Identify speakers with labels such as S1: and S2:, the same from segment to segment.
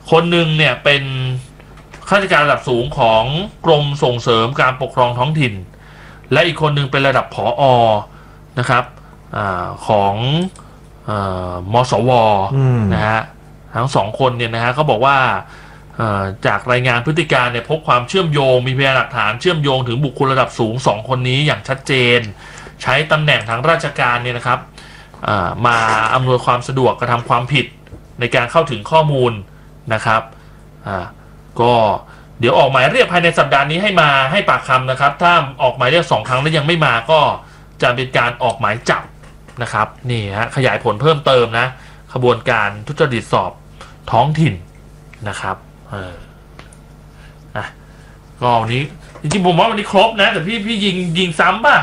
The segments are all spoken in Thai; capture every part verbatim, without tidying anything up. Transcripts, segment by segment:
S1: คนหนึ่งเนี่ยเป็นข้าราชการระดับสูงของกรมส่งเสริมการปกครองท้องถิ่นและอีกคนหนึ่งเป็นระดับผอ.นะครับอของมสว.นะฮะทั้งสองคนเนี่ยนะฮะเขาบอกว่าจากรายงานพฤติการเนี่ยพบความเชื่อมโยงมีพยานหลักฐานเชื่อมโยงถึงบุคคลระดับสูงสองคนนี้อย่างชัดเจนใช้ตำแหน่งทางราชการเนี่ยนะครับมาอำนวยความสะดวกกระทำความผิดในการเข้าถึงข้อมูลนะครับก็เดี๋ยวออกหมายเรียกภายในสัปดาห์นี้ให้มาให้ปากคำนะครับถ้าออกหมายเรียกสองครั้งแล้วยังไม่มาก็จะเป็นการออกหมายจับนะครับนี่ฮะขยายผลเพิ่มเติมนะขบวนการทุจริตสอบท้องถิ่นนะครับเอออ่ะก็วันนี้จริงๆผมว่าวันนี้ครบนะแต่พี่พี่ยิงยิงซ้ำป่ะ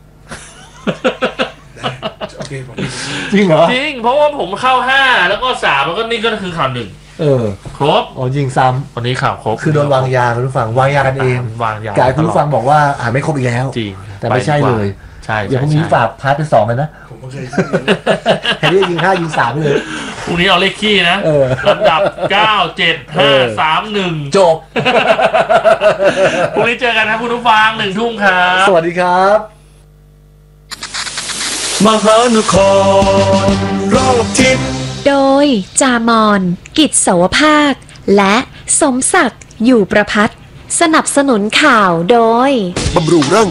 S2: โอเคผม
S3: จริงเหรอ
S1: จริงเพราะว่าผมเข้าห้าแล้วก็สามแล้วก็นี่ก็คือข่าวหนึ่ง
S3: เออ
S1: ครบ
S3: อ๋อยิงซ้
S1: ำวันนี้ข่าวครบ
S3: คือโดนวางยาคุณผู้ฟังวางยากันเอง
S1: วางยาก
S3: ายคุณผู้ฟังบอกว่าอ่านไม่ครบอีกแล้ว
S1: จริง
S3: แต่ไม่ใช่เลย
S1: ใช่
S3: เดี๋ยวพรุ่งนี้ฝากพาร์ทเป็นสองกันนะ
S2: ผมก็เคย
S3: แค่นี้ยิงห้ายิงสามเลย
S1: พรุ่งนี้เอาเลขขี้นะลำดับเก้าเจ็ดห้าสามหนึ่ง
S3: จบ
S1: พรุ่งนี้เจอกันนะคุณผู้ฟังหนึ่งทุ่มครับ
S3: สวัสดีครับ
S4: มหานครรอบทิศ
S5: โดยจามอนกิจเสาวภาคและสมศักดิ์อยู่ประพัฒน์สนับสนุนข่าวโดย
S4: บำรุงร่าง